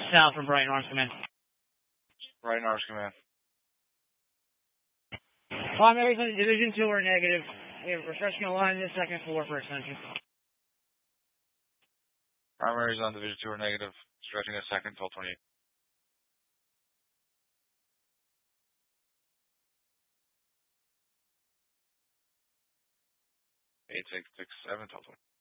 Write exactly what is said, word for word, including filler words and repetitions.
South from Brighton Arms Command. Brighton Arms Command. Primaries on Division two are negative. We have refreshing a line in the second floor for extension. Primaries on Division two are negative. Stretching a second, twelve twenty-eight. eight six six seven, twelve twenty.